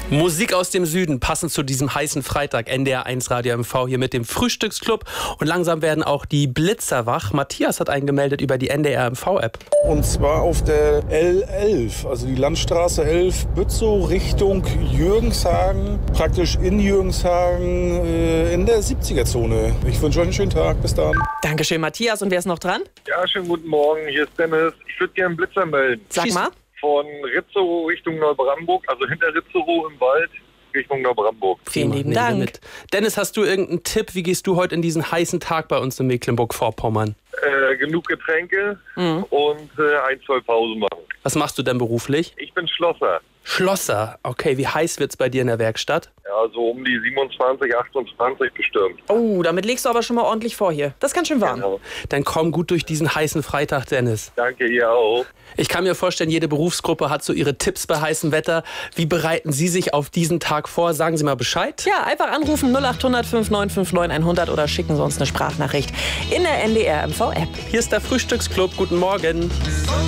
Musik aus dem Süden, passend zu diesem heißen Freitag. NDR 1 Radio MV hier mit dem Frühstücksclub. Und langsam werden auch die Blitzer wach. Matthias hat eingemeldet über die NDR MV-App. Und zwar auf der L11, also die Landstraße 11, Bützow Richtung Jürgenshagen. Praktisch in Jürgenshagen in der 70er-Zone. Ich wünsche euch einen schönen Tag. Bis dann. Dankeschön, Matthias. Und wer ist noch dran? Ja, schönen guten Morgen. Hier ist Dennis. Ich würde gerne einen Blitzer melden. Sag mal. Von Ritzerow Richtung Neubrandenburg, also hinter Ritzerow im Wald Richtung Neubrandenburg. Vielen lieben Dank. Dennis, hast du irgendeinen Tipp? Wie gehst du heute in diesen heißen Tag bei uns in Mecklenburg-Vorpommern? Genug Getränke und 1-2 Pausen machen. Was machst du denn beruflich? Ich bin Schlosser. Schlosser. Okay, wie heiß wird's bei dir in der Werkstatt? Ja, so um die 27, 28 bestimmt. Oh, damit legst du aber schon mal ordentlich vor hier. Das ist ganz schön warm. Genau. Dann komm gut durch diesen heißen Freitag, Dennis. Danke, ihr auch. Ich kann mir vorstellen, jede Berufsgruppe hat so ihre Tipps bei heißem Wetter. Wie bereiten Sie sich auf diesen Tag vor? Sagen Sie mal Bescheid. Ja, einfach anrufen 0800 5959 100 oder schicken Sie uns eine Sprachnachricht in der NDR MV-App. Hier ist der Frühstücksclub. Guten Morgen.